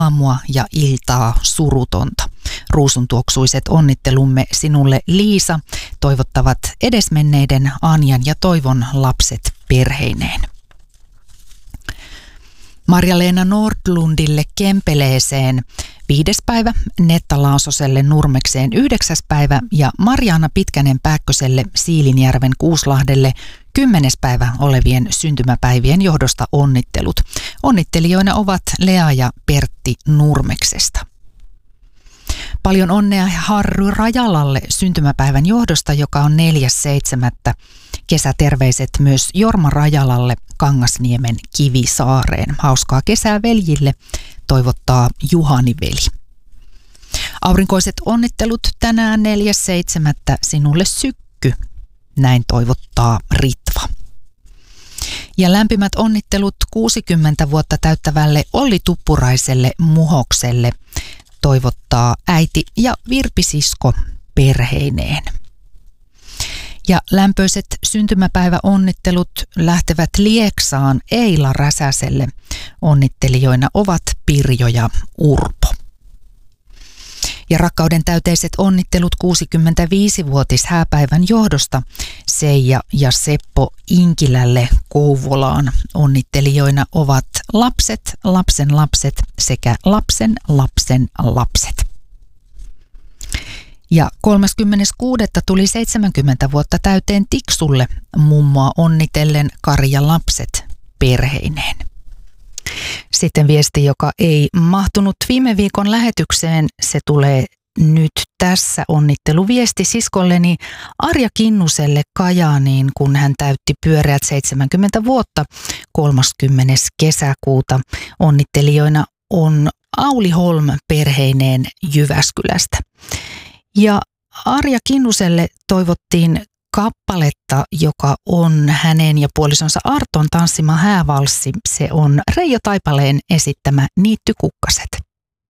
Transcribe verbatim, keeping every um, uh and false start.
aamua ja iltaa surutonta. Ruusuntuoksuiset onnittelumme sinulle, Liisa, toivottavat edesmenneiden Anjan ja Toivon lapset perheineen. Marja-Leena Nordlundille Kempeleeseen viides päivä, Netta Laasoselle Nurmekseen yhdeksäs päivä ja Marjaana Pitkänen Pääkköselle Siilinjärven Kuuslahdelle kymmenes päivä olevien syntymäpäivien johdosta onnittelut. Onnittelijoina ovat Lea ja Pertti Nurmeksesta. Paljon onnea Harry Rajalalle syntymäpäivän johdosta, joka on neljäs seitsemättä. Kesäterveiset myös Jorma Rajalalle Kangasniemen Kivisaareen. Hauskaa kesää veljille, toivottaa Juhani veli. Aurinkoiset onnittelut tänään neljäs seitsemättä sinulle Sykky. Näin toivottaa Ritva. Ja lämpimät onnittelut kuusikymmentä vuotta täyttävälle Olli Tuppuraiselle Muhokselle toivottaa äiti ja Virpi-sisko perheineen. Ja lämpöiset syntymäpäiväonnittelut lähtevät Lieksaan Eila Räsäselle. Onnittelijoina ovat Pirjo ja Urpo. Ja rakkauden täyteiset onnittelut kuusikymmentäviisivuotis hääpäivän johdosta Seija ja Seppo Inkilälle Kouvolaan. Onnittelijoina ovat lapset, lapsen lapset sekä lapsen lapsen lapset. Ja kolmaskymmenes kuudetta tuli seitsemänkymmentä vuotta täyteen Tiksulle mummoa onnitellen Karja lapset perheineen. Sitten viesti, joka ei mahtunut viime viikon lähetykseen, se tulee nyt tässä. Onnitteluviesti siskolleni Arja Kinnuselle Kajaaniin, kun hän täytti pyöreät seitsemänkymmentä vuotta kolmaskymmenes kesäkuuta. Onnittelijoina on Auli Holm perheineen Jyväskylästä. Ja Arja Kinnuselle toivottiin kappaletta, joka on hänen ja puolisonsa Arton tanssima häävalssi. Se on Reijo Taipaleen esittämä Niittykukkaset.